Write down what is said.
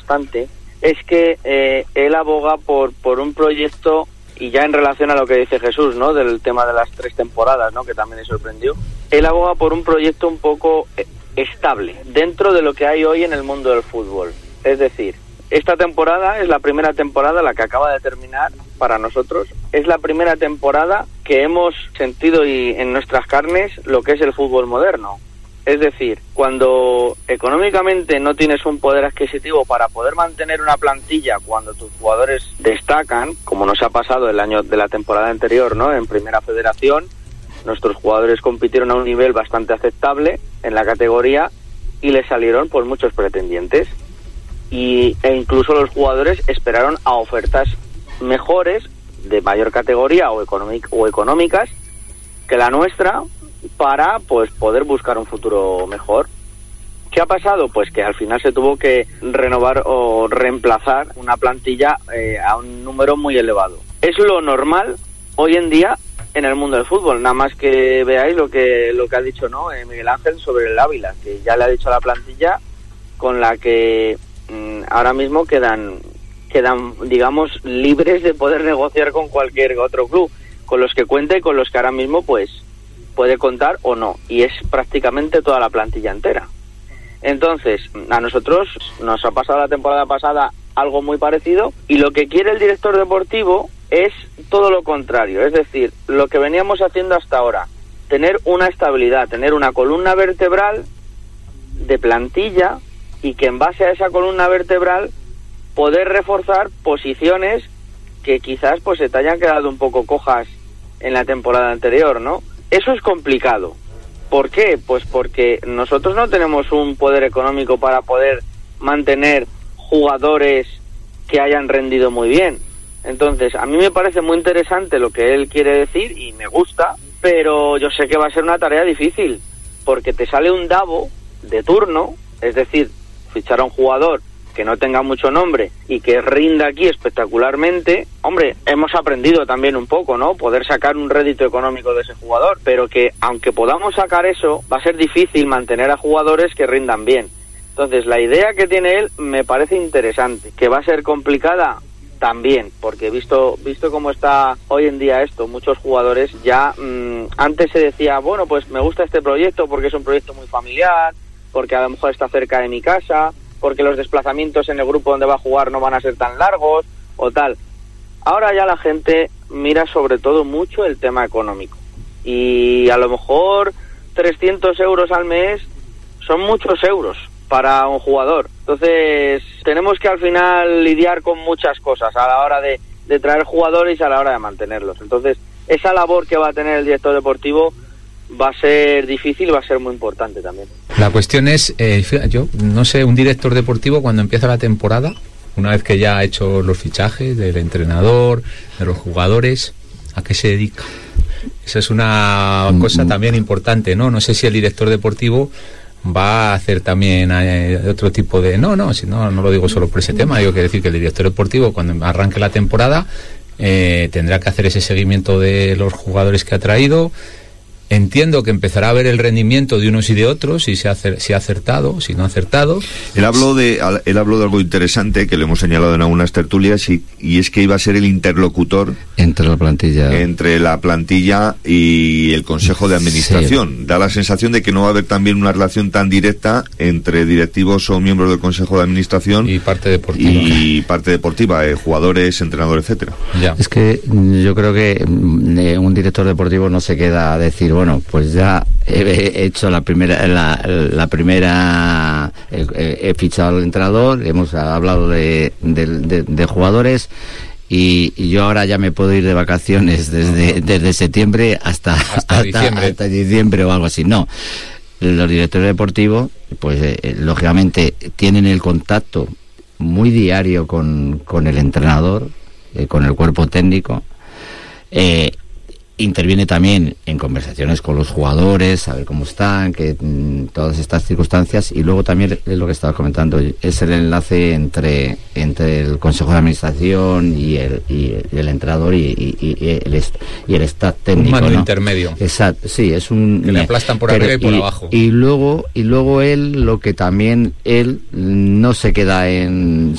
bastante, es que él aboga por un proyecto, y ya en relación a lo que dice Jesús, ¿no?, del tema de las 3 temporadas, ¿no?, que también me sorprendió. Él aboga por un proyecto un poco estable dentro de lo que hay hoy en el mundo del fútbol. Es decir, esta temporada es la primera temporada, la que acaba de terminar para nosotros, es la primera temporada que hemos sentido y en nuestras carnes lo que es el fútbol moderno. Es decir, cuando económicamente no tienes un poder adquisitivo para poder mantener una plantilla cuando tus jugadores destacan, como nos ha pasado el año de la temporada anterior, ¿no?, en Primera Federación, nuestros jugadores compitieron a un nivel bastante aceptable en la categoría y les salieron pues muchos pretendientes. E incluso los jugadores esperaron a ofertas mejores, de mayor categoría o económicas que la nuestra, para pues poder buscar un futuro mejor. ¿Qué ha pasado? Pues que al final se tuvo que renovar o reemplazar una plantilla a un número muy elevado. Es lo normal hoy en día en el mundo del fútbol, nada más que veáis lo que ha dicho, ¿no?, Miguel Ángel sobre el Ávila, que ya le ha dicho a la plantilla con la que ahora mismo quedan, digamos, libres de poder negociar con cualquier otro club, con los que cuente y con los que ahora mismo pues puede contar o no, y es prácticamente toda la plantilla entera. Entonces, a nosotros nos ha pasado la temporada pasada algo muy parecido, y lo que quiere el director deportivo es todo lo contrario, es decir, lo que veníamos haciendo hasta ahora, tener una estabilidad, tener una columna vertebral de plantilla, y que en base a esa columna vertebral poder reforzar posiciones que quizás pues se te hayan quedado un poco cojas en la temporada anterior, ¿no? Eso es complicado. ¿Por qué? Pues porque nosotros no tenemos un poder económico para poder mantener jugadores que hayan rendido muy bien. Entonces, a mí me parece muy interesante lo que él quiere decir y me gusta, pero yo sé que va a ser una tarea difícil, porque te sale un Davo de turno, es decir, fichar a un jugador que no tenga mucho nombre y que rinda aquí espectacularmente. Hombre, hemos aprendido también un poco, ¿no?, poder sacar un rédito económico de ese jugador, pero que aunque podamos sacar eso, va a ser difícil mantener a jugadores que rindan bien. Entonces, la idea que tiene él me parece interesante. ¿Que va a ser complicada? También, porque visto cómo está hoy en día esto, muchos jugadores ya antes se decía, bueno, pues me gusta este proyecto porque es un proyecto muy familiar, porque a lo mejor está cerca de mi casa, porque los desplazamientos en el grupo donde va a jugar no van a ser tan largos o tal. Ahora ya la gente mira sobre todo mucho el tema económico, y a lo mejor 300 euros al mes son muchos euros para un jugador. Entonces tenemos que al final lidiar con muchas cosas a la hora de traer jugadores y a la hora de mantenerlos. Entonces esa labor que va a tener el director deportivo va a ser difícil, va a ser muy importante también. La cuestión es, yo no sé, un director deportivo cuando empieza la temporada, una vez que ya ha hecho los fichajes del entrenador, de los jugadores, ¿a qué se dedica? Esa es una cosa también importante, ¿no? No sé si el director deportivo va a hacer también otro tipo de... No lo digo solo por ese tema, digo que decir que el director deportivo cuando arranque la temporada tendrá que hacer ese seguimiento de los jugadores que ha traído. Entiendo que empezará a ver el rendimiento de unos y de otros, si ha acertado, si no ha acertado. Él habló de algo interesante que le hemos señalado en algunas tertulias, y es que iba a ser el interlocutor entre la plantilla y el Consejo de Administración. Sí. Da la sensación de que no va a haber también una relación tan directa entre directivos o miembros del Consejo de Administración y parte deportiva, jugadores, entrenadores, etcétera. Ya. Es que yo creo que un director deportivo no se queda a decir, bueno, pues ya he hecho la primera, he fichado al entrenador, hemos hablado de jugadores, y yo ahora ya me puedo ir de vacaciones desde septiembre hasta diciembre o algo así. No, los directores deportivos, pues lógicamente tienen el contacto muy diario con el entrenador, con el cuerpo técnico. Interviene también en conversaciones con los jugadores, saber cómo están, todas estas circunstancias, y luego también es lo que estaba comentando, es el enlace entre el Consejo de Administración y el entrenador y el staff técnico. Un mano intermedio. Exacto, sí, es un... Que le aplastan por arriba y por abajo. Y luego él, lo que también él no se queda en